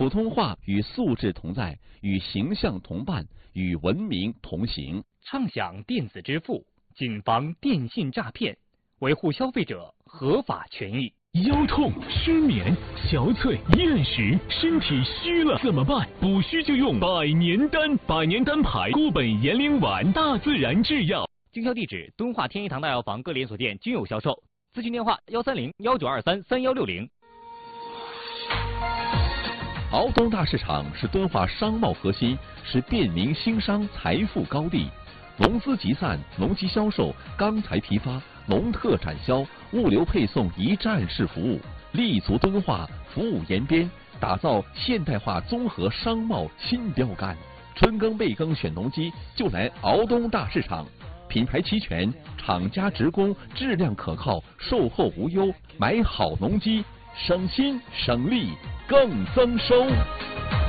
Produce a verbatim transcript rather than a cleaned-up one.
普通话与素质同在，与形象同伴，与文明同行。 畅享电子支付，谨防电信诈骗，维护消费者合法权益。 腰痛、失眠、憔悴、厌食，身体虚了怎么办？补虚就用百年丹，百年丹牌固本延龄丸，大自然制药。 经销地址：敦化天一堂大药房各连锁店均有销售。咨询电话：幺三零幺九二三三幺六零。 敖东大市场是敦化商贸核心，是便民兴商财富高地。农资集散、农机销售、钢材批发、农特展销、物流配送一站式服务，立足敦化，服务延边，打造现代化综合商贸新标杆。春耕备耕选农机，就来敖东大市场。品牌齐全，厂家直供，质量可靠，售后无忧。买好农机，省心省力更增收。